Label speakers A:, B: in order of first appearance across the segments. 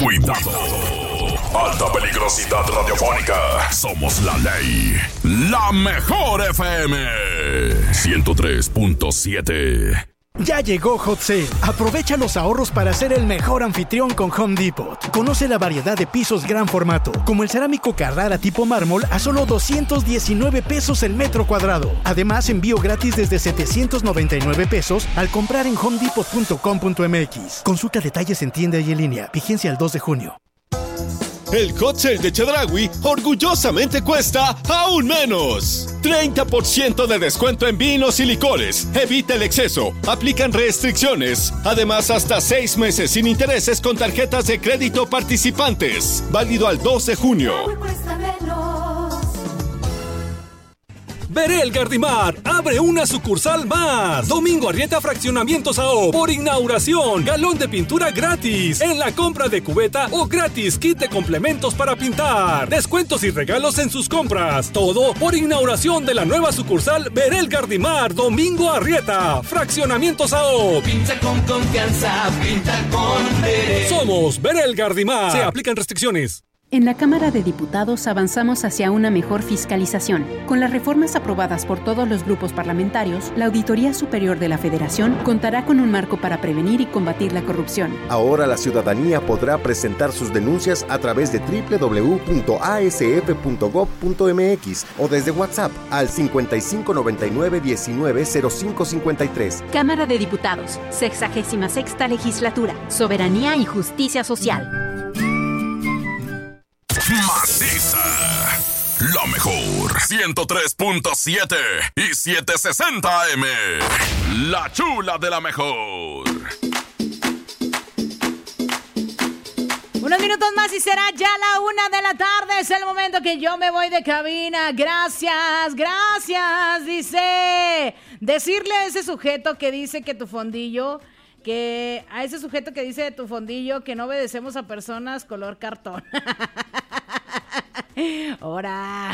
A: Cuidado. Alta peligrosidad radiofónica. Somos la ley. La mejor FM 103.7.
B: Ya llegó Hot Sale. Aprovecha los ahorros para ser el mejor anfitrión con Home Depot. Conoce la variedad de pisos gran formato, como el cerámico Carrara tipo mármol a solo 219 pesos el metro cuadrado. Además, envío gratis desde 799 pesos al comprar en homedepot.com.mx. Consulta detalles en tienda y en línea. Vigencia el 2 de junio.
C: El Hot Sale de Chedraui orgullosamente cuesta aún menos. 30% de descuento en vinos y licores. Evita el exceso. Aplican restricciones. Además, hasta 6 meses sin intereses con tarjetas de crédito participantes. Válido al 2 de junio.
D: Verel Gardimar abre una sucursal más. Domingo Arrieta Fraccionamientos AO. Por inauguración, galón de pintura gratis. En la compra de cubeta o gratis kit de complementos para pintar. Descuentos y regalos en sus compras. Todo por inauguración de la nueva sucursal Verel Gardimar. Domingo Arrieta Fraccionamientos AO.
E: Pinta con confianza, pinta con Verel.
D: Somos Verel Gardimar. Se aplican restricciones.
F: En la Cámara de Diputados avanzamos hacia una mejor fiscalización. Con las reformas aprobadas por todos los grupos parlamentarios, la Auditoría Superior de la Federación contará con un marco para prevenir y combatir la corrupción.
G: Ahora la ciudadanía podrá presentar sus denuncias a través de www.asf.gov.mx o desde WhatsApp al 5599-190553.
F: Cámara de Diputados, 66ª Legislatura, Soberanía y Justicia Social.
A: Maciza, la mejor 103.7 y 760 AM, la chula de la mejor.
H: Unos minutos más y será ya la 1 de la tarde. Es el momento que yo me voy de cabina. Gracias, gracias. Dice, decirle a ese sujeto que dice que tu fondillo... que a ese sujeto que dice de tu fondillo que no obedecemos a personas color cartón. ¡Hora!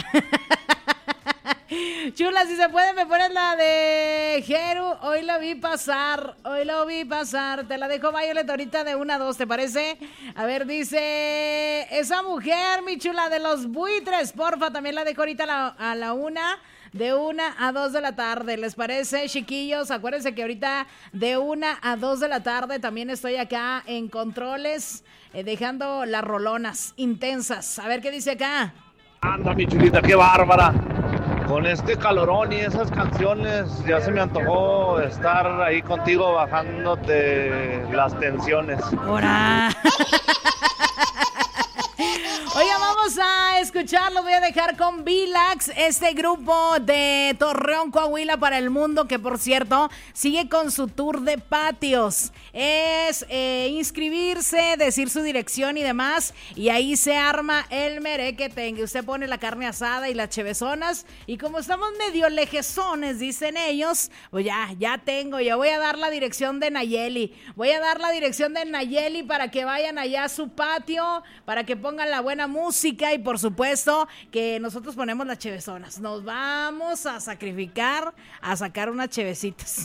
H: Chula, si se puede, me pones la de Jeru. Hoy lo vi pasar. Te la dejo Violet ahorita de 1 a 2, ¿te parece? A ver, dice... esa mujer, mi chula, de los buitres, porfa, también la dejo ahorita a la 1. De 1 a 2 de la tarde, ¿les parece, chiquillos? Acuérdense que ahorita de 1 a 2 de la tarde también estoy acá en controles, dejando las rolonas intensas. A ver qué dice acá.
I: Anda, mi chulita, qué bárbara. Con este calorón y esas canciones, ya se me antojó estar ahí contigo bajándote las tensiones.
H: ¡Hora! Oiga, vamos a escucharlo, voy a dejar con Vilax, este grupo de Torreón, Coahuila para el mundo, que por cierto sigue con su tour de patios. Es inscribirse, decir su dirección y demás, y ahí se arma el merequetengue. Usted pone la carne asada y las chevezonas, y como estamos medio lejezones, dicen ellos, pues ya voy a dar la dirección de Nayeli. Para que vayan allá a su patio, para que pongan la buena música y por supuesto que nosotros ponemos las chevezonas. Nos vamos a sacrificar a sacar unas chevecitas.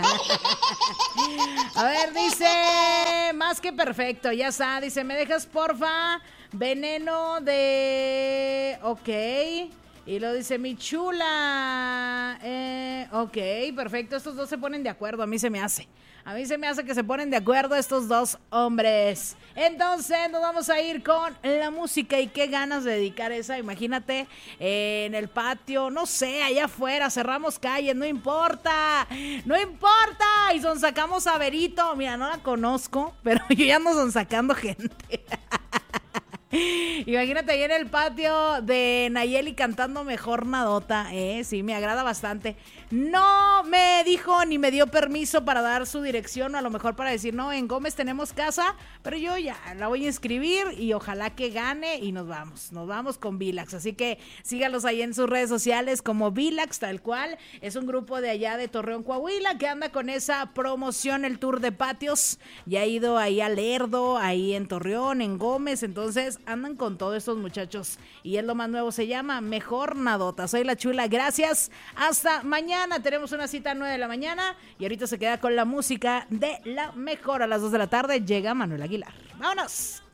H: A ver, dice, más que perfecto, ya está, dice, ¿me dejas porfa? Veneno de... ok. Y lo dice mi chula. Ok, perfecto, estos dos se ponen de acuerdo, a mí se me hace que se ponen de acuerdo estos dos hombres. Entonces nos vamos a ir con la música. Y qué ganas de dedicar esa, imagínate, en el patio, no sé, allá afuera, cerramos calles, no importa, y sonsacamos a Verito. Mira, no la conozco, pero yo ya ando sonsacando gente. Imagínate ahí en el patio de Nayeli cantando Mejor Nadota, sí, me agrada bastante. No me dijo ni me dio permiso para dar su dirección, o a lo mejor para decir, no, en Gómez tenemos casa, pero yo ya la voy a inscribir y ojalá que gane y nos vamos con Vilax. Así que sígalos ahí en sus redes sociales como Vilax, tal cual. Es un grupo de allá de Torreón, Coahuila, que anda con esa promoción, el tour de patios. Ya ha ido ahí a Lerdo, ahí en Torreón, en Gómez, entonces andan con todos estos muchachos y es lo más nuevo, se llama Mejor Nadota. Soy la Chula, gracias, hasta mañana. Tenemos una cita a 9 de la mañana y ahorita se queda con la música de la mejor. A las 2 de la tarde llega Manuel Aguilar. ¡Vámonos!